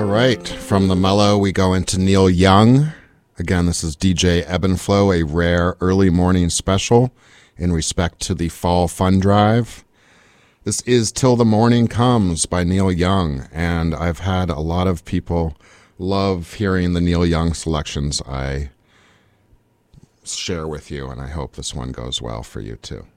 All right, from the mellow, we go into Neil Young. Again, this is DJ Ebb and Flow, a rare early morning special in respect to the Fall Fun Drive. This is Till the Morning Comes by Neil Young, and I've had a lot of people love hearing the Neil Young selections I share with you, and I hope this one goes well for you too.